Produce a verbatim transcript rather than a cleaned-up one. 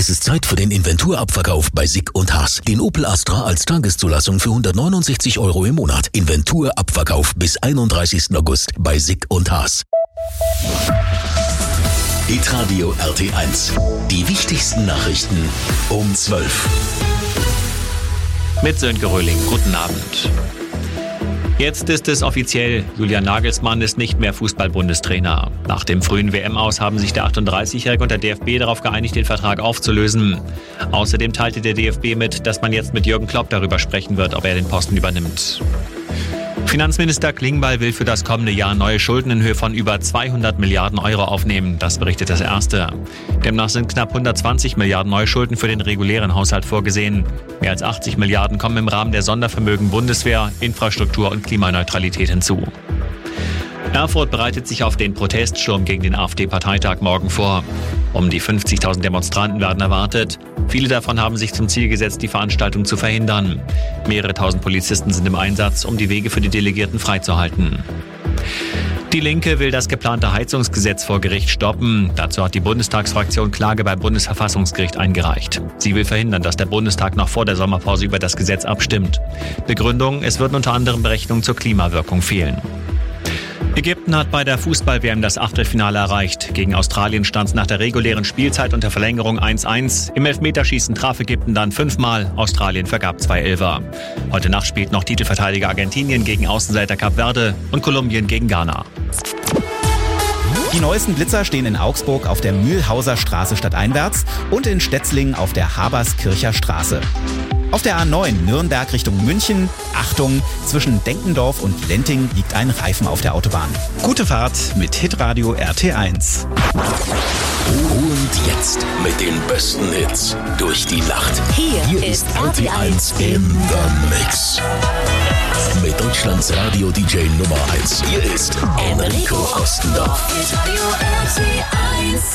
Es ist Zeit für den Inventurabverkauf bei Sick und Haas. Den Opel Astra als Tageszulassung für hundertneunundsechzig Euro im Monat. Inventurabverkauf bis einunddreißigsten August bei Sick und Haas. Hitradio R T eins. Die wichtigsten Nachrichten um zwölf. Mit Sönke Röhling. Guten Abend. Jetzt ist es offiziell, Julian Nagelsmann ist nicht mehr Fußball-Bundestrainer. Nach dem frühen W M-Aus haben sich der achtunddreißigjährige und der D F B darauf geeinigt, den Vertrag aufzulösen. Außerdem teilte der D F B mit, dass man jetzt mit Jürgen Klopp darüber sprechen wird, ob er den Posten übernimmt. Finanzminister Klingbeil will für das kommende Jahr neue Schulden in Höhe von über zweihundert Milliarden Euro aufnehmen. Das berichtet das Erste. Demnach sind knapp hundertzwanzig Milliarden neue Schulden für den regulären Haushalt vorgesehen. Mehr als achtzig Milliarden kommen im Rahmen der Sondervermögen Bundeswehr, Infrastruktur und Klimaneutralität hinzu. Erfurt bereitet sich auf den Proteststurm gegen den AfD-Parteitag morgen vor. Um die fünfzigtausend Demonstranten werden erwartet. Viele davon haben sich zum Ziel gesetzt, die Veranstaltung zu verhindern. Mehrere tausend Polizisten sind im Einsatz, um die Wege für die Delegierten freizuhalten. Die Linke will das geplante Heizungsgesetz vor Gericht stoppen. Dazu hat die Bundestagsfraktion Klage beim Bundesverfassungsgericht eingereicht. Sie will verhindern, dass der Bundestag noch vor der Sommerpause über das Gesetz abstimmt. Begründung: Es würden unter anderem Berechnungen zur Klimawirkung fehlen. Ägypten hat bei der Fußball-W M das Achtelfinale erreicht. Gegen Australien stand es nach der regulären Spielzeit und der Verlängerung eins eins. Im Elfmeterschießen traf Ägypten dann fünfmal. Australien vergab zwei Elfer. Heute Nacht spielt noch Titelverteidiger Argentinien gegen Außenseiter Kap Verde und Kolumbien gegen Ghana. Die neuesten Blitzer stehen in Augsburg auf der Mühlhauser Straße stadteinwärts und in Stetzlingen auf der Haberskircher Straße. Auf der A neun Nürnberg Richtung München, Achtung, zwischen Denkendorf und Lenting liegt ein Reifen auf der Autobahn. Gute Fahrt mit Hitradio R T eins. Und jetzt mit den besten Hits durch die Nacht. Hier, Hier ist R T eins in the Mix. Mit Deutschlands Radio-D J Nummer eins. Hier ist Enrico Ostendorf. Hitradio R T eins.